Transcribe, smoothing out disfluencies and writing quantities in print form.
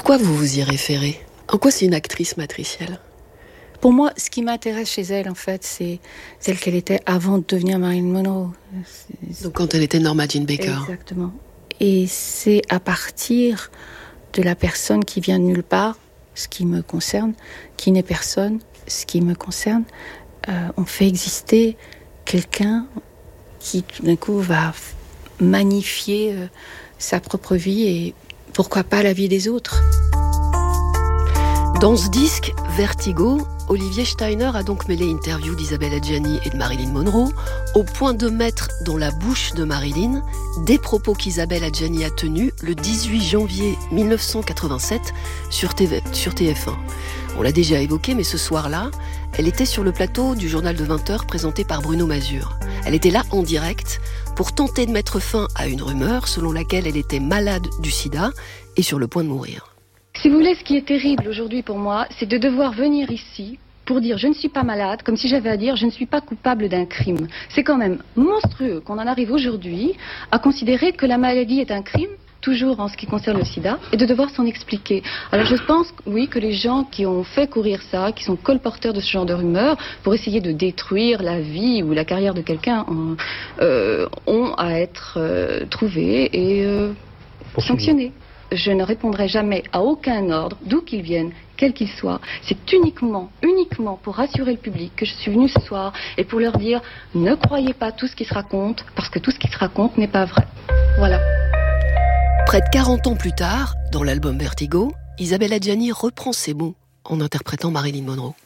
Pourquoi vous vous y référez ? En quoi c'est une actrice matricielle ? Pour moi, ce qui m'intéresse chez elle, en fait, c'est celle qu'elle était avant de devenir Marilyn Monroe. Donc quand elle était Norma Jean Baker. Exactement. Et c'est à partir de la personne qui vient de nulle part, ce qui me concerne, qui n'est personne, ce qui me concerne, on fait exister quelqu'un qui tout d'un coup va magnifier sa propre vie et pourquoi pas la vie des autres. Dans ce disque, Vertigo, Olivier Steiner a donc mêlé interviews d'Isabelle Adjani et de Marilyn Monroe, au point de mettre dans la bouche de Marilyn des propos qu'Isabelle Adjani a tenus le 18 janvier 1987 sur TF1. On l'a déjà évoqué, mais ce soir-là, elle était sur le plateau du journal de 20h présenté par Bruno Mazur. Elle était là en direct pour tenter de mettre fin à une rumeur selon laquelle elle était malade du sida et sur le point de mourir. Si vous voulez, ce qui est terrible aujourd'hui pour moi, c'est de devoir venir ici pour dire je ne suis pas malade, comme si j'avais à dire je ne suis pas coupable d'un crime. C'est quand même monstrueux qu'on en arrive aujourd'hui à considérer que la maladie est un crime, toujours en ce qui concerne le sida, et de devoir s'en expliquer. Alors je pense, oui, que les gens qui ont fait courir ça, qui sont colporteurs de ce genre de rumeurs, pour essayer de détruire la vie ou la carrière de quelqu'un, ont à être trouvés et sanctionnés. Je ne répondrai jamais à aucun ordre, d'où qu'il vienne, quel qu'il soit. C'est uniquement pour rassurer le public que je suis venue ce soir et pour leur dire ne croyez pas tout ce qui se raconte, parce que tout ce qui se raconte n'est pas vrai. Voilà. Près de 40 ans plus tard, dans l'album Vertigo, Isabelle Adjani reprend ces mots en interprétant Marilyn Monroe.